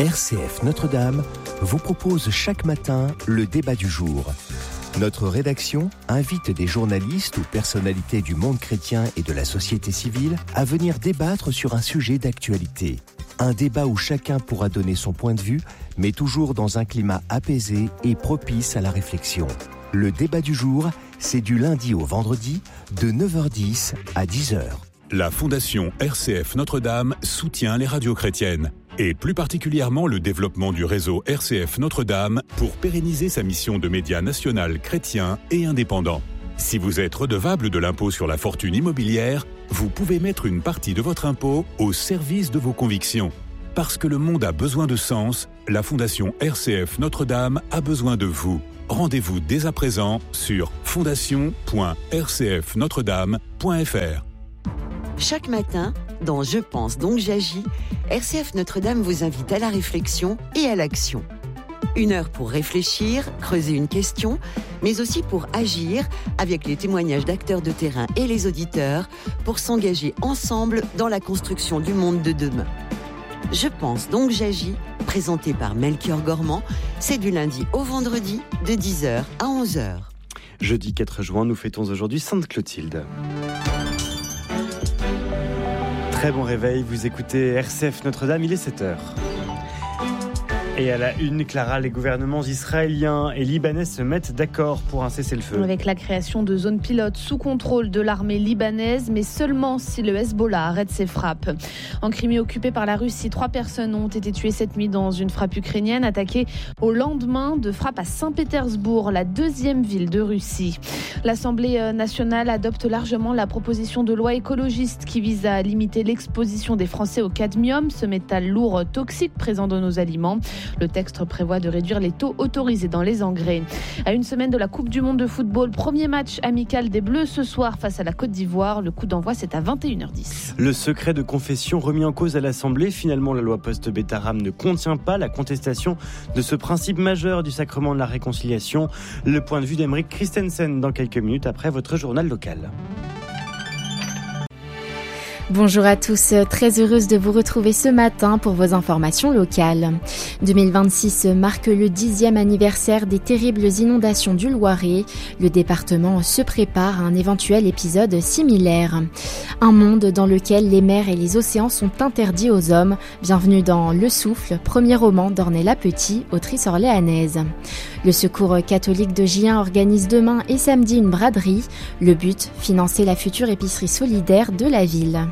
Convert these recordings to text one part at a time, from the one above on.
RCF Notre-Dame vous propose chaque matin le débat du jour. Notre rédaction invite des journalistes ou personnalités du monde chrétien et de la société civile à venir débattre sur un sujet d'actualité. Un débat où chacun pourra donner son point de vue, mais toujours dans un climat apaisé et propice à la réflexion. Le débat du jour, c'est du lundi au vendredi, de 9h10 à 10h. La Fondation RCF Notre-Dame soutient les radios chrétiennes et plus particulièrement le développement du réseau RCF Notre-Dame pour pérenniser sa mission de média national chrétien et indépendant. Si vous êtes redevable de l'impôt sur la fortune immobilière, vous pouvez mettre une partie de votre impôt au service de vos convictions. Parce que le monde a besoin de sens, la Fondation RCF Notre-Dame a besoin de vous. Rendez-vous dès à présent sur fondation.rcfnotredame.fr. Chaque matin, dans Je pense donc j'agis, RCF Notre-Dame vous invite à la réflexion et à l'action. 1 heure pour réfléchir, creuser une question, mais aussi pour agir avec les témoignages d'acteurs de terrain et les auditeurs pour s'engager ensemble dans la construction du monde de demain. Je pense donc j'agis, présenté par Melchior Gormand, c'est du lundi au vendredi de 10h à 11h. Jeudi 4 juin, nous fêtons aujourd'hui Sainte Clotilde. Très bon réveil, vous écoutez RCF Notre-Dame, il est 7h. Et à la une, Clara, les gouvernements israéliens et libanais se mettent d'accord pour un cessez-le-feu. Avec la création de zones pilotes sous contrôle de l'armée libanaise, mais seulement si le Hezbollah arrête ses frappes. En Crimée occupée par la Russie, 3 personnes ont été tuées cette nuit dans une frappe ukrainienne attaquée au lendemain de frappes à Saint-Pétersbourg, la 2e ville de Russie. L'Assemblée nationale adopte largement la proposition de loi écologiste qui vise à limiter l'exposition des Français au cadmium, ce métal lourd toxique présent dans nos aliments. Le texte prévoit de réduire les taux autorisés dans les engrais. À une semaine de la Coupe du Monde de football, premier match amical des Bleus ce soir face à la Côte d'Ivoire. Le coup d'envoi, c'est à 21h10. Le secret de confession remis en cause à l'Assemblée. Finalement, la loi post-Bétarame ne contient pas la contestation de ce principe majeur du sacrement de la réconciliation. Le point de vue d'Aymeric Christensen dans quelques minutes après votre journal local. Bonjour à tous, très heureuse de vous retrouver ce matin pour vos informations locales. 2026 marque le 10e anniversaire des terribles inondations du Loiret. Le département se prépare à un éventuel épisode similaire. Un monde dans lequel les mers et les océans sont interdits aux hommes. Bienvenue dans Le Souffle, premier roman d'Ornella Petit, autrice orléanaise. Le Secours catholique de Gien organise demain et samedi une braderie. Le but, financer la future épicerie solidaire de la ville.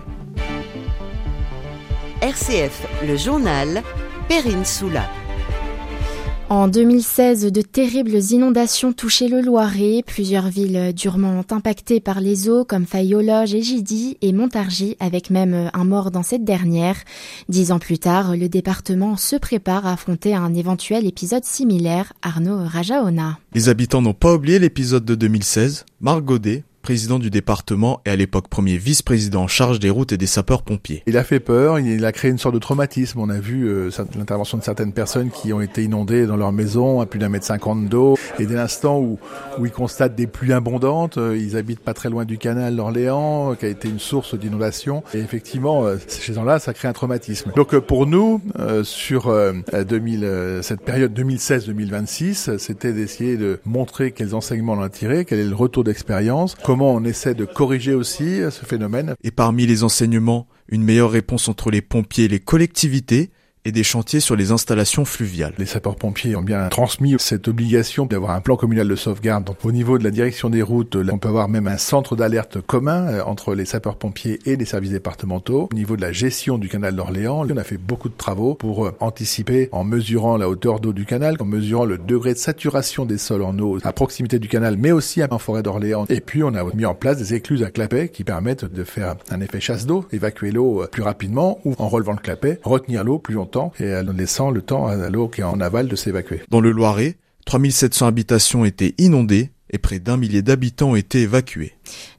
RCF, le journal, Perrine Soula. En 2016, de terribles inondations touchaient le Loiret. Plusieurs villes durement impactées par les eaux comme Faye-aux-Loges et Gidy et Montargis, avec même un mort dans cette dernière. 10 ans plus tard, le département se prépare à affronter un éventuel épisode similaire. Arnaud Rajaona. Les habitants n'ont pas oublié l'épisode de 2016. Marc Godet, président du département et à l'époque premier vice-président en charge des routes et des sapeurs-pompiers. Il a fait peur, il a créé une sorte de traumatisme. On a vu l'intervention de certaines personnes qui ont été inondées dans leur maison à plus d'1,50 m d'eau. Et dès l'instant où ils constatent des pluies abondantes, ils habitent pas très loin du canal d'Orléans, qui a été une source d'inondation. Et effectivement, chez ces gens-là, ça crée un traumatisme. Donc pour nous, sur cette période 2016-2026, c'était d'essayer de montrer quels enseignements on a tirés, quel est le retour d'expérience, comment on essaie de corriger aussi ce phénomène. Et parmi les enseignements, une meilleure réponse entre les pompiers et les collectivités et des chantiers sur les installations fluviales. Les sapeurs-pompiers ont bien transmis cette obligation d'avoir un plan communal de sauvegarde. Donc, au niveau de la direction des routes, là, on peut avoir même un centre d'alerte commun entre les sapeurs-pompiers et les services départementaux. Au niveau de la gestion du canal d'Orléans, on a fait beaucoup de travaux pour anticiper en mesurant la hauteur d'eau du canal, en mesurant le degré de saturation des sols en eau à proximité du canal, mais aussi en forêt d'Orléans. Et puis, on a mis en place des écluses à clapet qui permettent de faire un effet chasse d'eau, évacuer l'eau plus rapidement ou en relevant le clapet, retenir l'eau plus longtemps et en laissant le temps à l'eau qui est en aval de s'évacuer. Dans le Loiret, 3700 habitations étaient inondées et près d'1 millier d'habitants ont été évacués.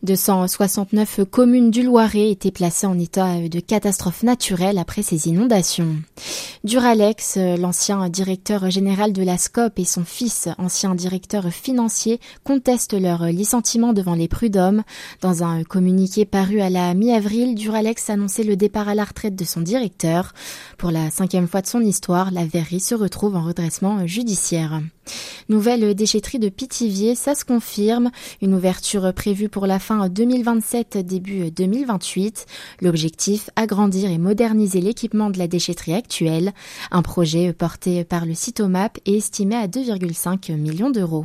269 communes du Loiret étaient placées en état de catastrophe naturelle après ces inondations. Duralex, l'ancien directeur général de la SCOP et son fils, ancien directeur financier, contestent leur licenciement devant les prud'hommes. Dans un communiqué paru à la mi-avril, Duralex annonçait le départ à la retraite de son directeur. Pour la 5e fois de son histoire, la verrerie se retrouve en redressement judiciaire. Nouvelle déchetterie de Pithiviers, ça se confirme. Une ouverture prévue pour la fin 2027, début 2028. L'objectif, agrandir et moderniser l'équipement de la déchetterie actuelle. Un projet porté par le Citomap et estimé à 2,5 millions d'euros.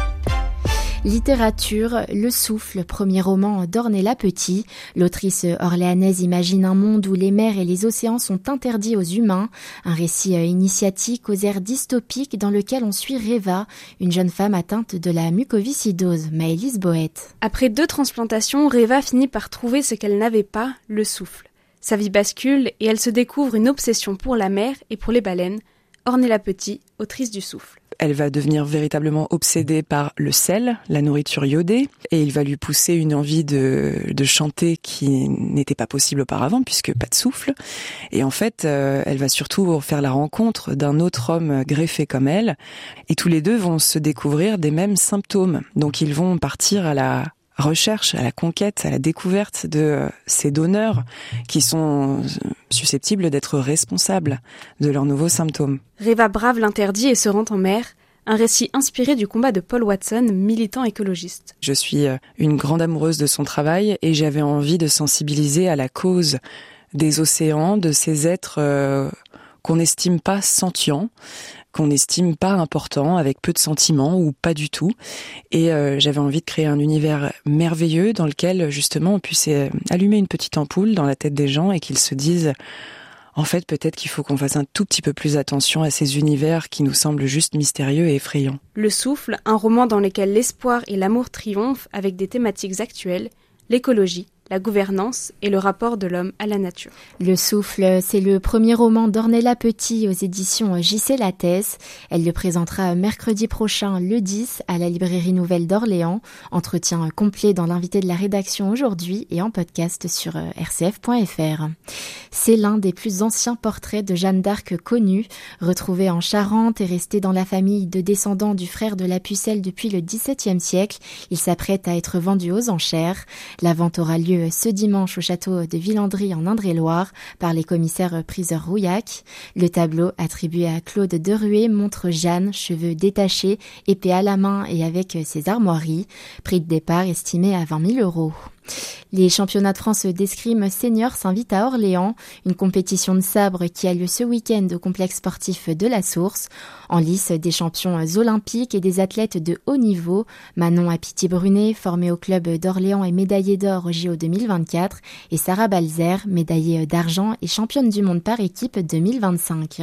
Littérature, Le Souffle, premier roman d'Ornella Petit. L'autrice orléanaise imagine un monde où les mers et les océans sont interdits aux humains. Un récit initiatique aux airs dystopiques dans lequel on suit Reva, une jeune femme atteinte de la mucoviscidose. Maëlys Boët. Après 2 transplantations, Reva finit par trouver ce qu'elle n'avait pas, le souffle. Sa vie bascule et elle se découvre une obsession pour la mer et pour les baleines. Ornella Petit, autrice du Souffle. Elle va devenir véritablement obsédée par le sel, la nourriture iodée, et il va lui pousser une envie de chanter qui n'était pas possible auparavant, puisque pas de souffle. Et en fait, elle va surtout faire la rencontre d'un autre homme greffé comme elle, et tous les deux vont se découvrir des mêmes symptômes. Donc ils vont partir à la recherche, à la conquête, à la découverte de ces donneurs qui sont susceptibles d'être responsables de leurs nouveaux symptômes. Reva brave l'interdit et se rend en mer, un récit inspiré du combat de Paul Watson, militant écologiste. Je suis une grande amoureuse de son travail et j'avais envie de sensibiliser à la cause des océans, de ces êtres qu'on n'estime pas sentients, qu'on n'estime pas importants, avec peu de sentiments ou pas du tout. Et j'avais envie de créer un univers merveilleux dans lequel justement on puisse allumer une petite ampoule dans la tête des gens et qu'ils se disent en fait peut-être qu'il faut qu'on fasse un tout petit peu plus attention à ces univers qui nous semblent juste mystérieux et effrayants. Le Souffle, un roman dans lequel l'espoir et l'amour triomphent avec des thématiques actuelles, l'écologie, la gouvernance et le rapport de l'homme à la nature. Le Souffle, c'est le premier roman d'Ornella Petit aux éditions J.C. Lattès. Elle le présentera mercredi prochain, le 10, à la librairie Nouvelle d'Orléans. Entretien complet dans l'invité de la rédaction aujourd'hui et en podcast sur rcf.fr. C'est l'un des plus anciens portraits de Jeanne d'Arc connus. Retrouvé en Charente et resté dans la famille de descendants du frère de la Pucelle depuis le XVIIe siècle, il s'apprête à être vendu aux enchères. La vente aura lieu ce dimanche au château de Villandry en Indre-et-Loire par les commissaires priseurs Rouillac. Le tableau attribué à Claude Deruet montre Jeanne, cheveux détachés, épée à la main et avec ses armoiries. Prix de départ estimé à 20 000 €. Les championnats de France d'escrime senior s'invitent à Orléans, une compétition de sabre qui a lieu ce week-end au complexe sportif de la Source. En lice, des champions olympiques et des athlètes de haut niveau. Manon Apiti-Brunet, formée au club d'Orléans et médaillée d'or au JO 2024, et Sarah Balzer, médaillée d'argent et championne du monde par équipe 2025.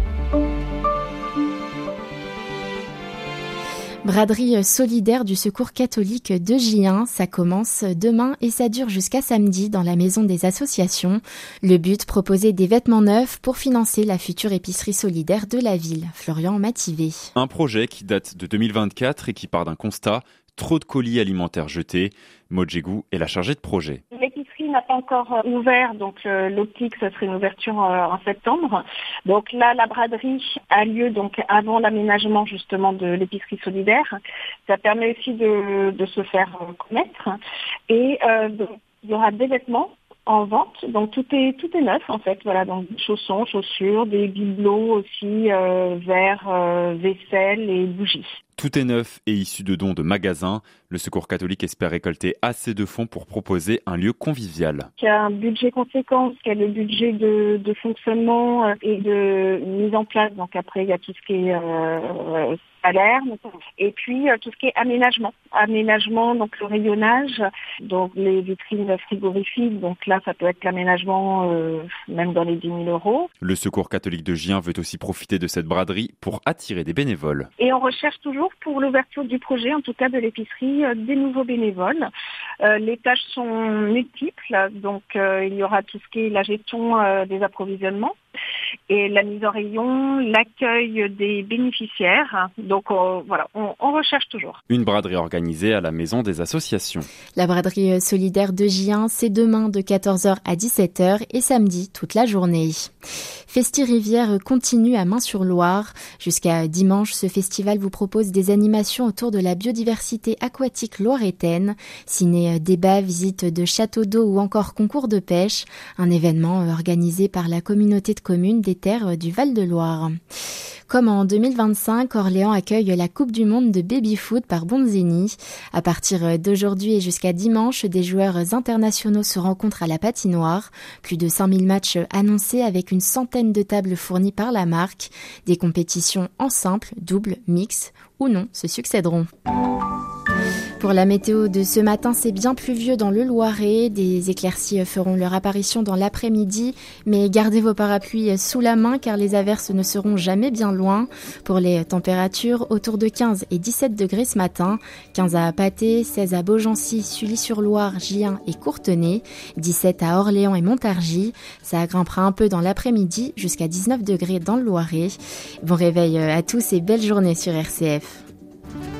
Braderie solidaire du Secours catholique de Gien, ça commence demain et ça dure jusqu'à samedi dans la maison des associations. Le but, proposer des vêtements neufs pour financer la future épicerie solidaire de la ville. Florian Mativé. Un projet qui date de 2024 et qui part d'un constat, trop de colis alimentaires jetés. Maud Jégou est la chargée de projet. L'épicerie n'a pas encore ouvert, donc l'optique, ça serait une ouverture en septembre. Donc là, la braderie a lieu donc avant l'aménagement justement de l'épicerie solidaire. Ça permet aussi de se faire connaître. Et donc, il y aura des vêtements en vente, donc tout est neuf en fait, voilà, donc chaussons, chaussures, des bibelots aussi, verres, vaisselle et bougies. Tout est neuf et issu de dons de magasins. Le Secours catholique espère récolter assez de fonds pour proposer un lieu convivial. Il y a un budget conséquent, il y a le budget de fonctionnement et de mise en place. Donc après, il y a tout ce qui est salaire, et puis tout ce qui est aménagement. Aménagement, donc le rayonnage, donc les vitrines frigorifiques. Donc là, ça peut être l'aménagement même dans les 10 000 €. Le Secours catholique de Gien veut aussi profiter de cette braderie pour attirer des bénévoles. Et on recherche toujours pour l'ouverture du projet, en tout cas de l'épicerie, des nouveaux bénévoles. Les tâches sont multiples, donc il y aura tout ce qui est la gestion des approvisionnements. et la mise en rayon, l'accueil des bénéficiaires. Donc voilà, on recherche toujours. Une braderie organisée à la Maison des Associations. La braderie solidaire de Gien, c'est demain de 14h à 17h et samedi toute la journée. Festi-Rivière continue à Main-sur-Loire. Jusqu'à dimanche, ce festival vous propose des animations autour de la biodiversité aquatique loiretaine, ciné, débats, visites de châteaux d'eau ou encore concours de pêche, un événement organisé par la communauté de communes des terres du Val-de-Loire. Comme en 2025, Orléans accueille la Coupe du Monde de baby-foot par Bonzini. À partir d'aujourd'hui et jusqu'à dimanche, des joueurs internationaux se rencontrent à la patinoire. Plus de 5000 matchs annoncés avec une centaine de tables fournies par la marque. Des compétitions en simple, double, mix ou non se succéderont. Pour la météo de ce matin, c'est bien pluvieux dans le Loiret. Des éclaircies feront leur apparition dans l'après-midi, mais gardez vos parapluies sous la main car les averses ne seront jamais bien loin. Pour les températures, autour de 15 et 17 degrés ce matin, 15 à Patay, 16 à Beaugency, Sully-sur-Loire, Gien et Courtenay, 17 à Orléans et Montargis. Ça grimpera un peu dans l'après-midi jusqu'à 19 degrés dans le Loiret. Bon réveil à tous et belle journée sur RCF.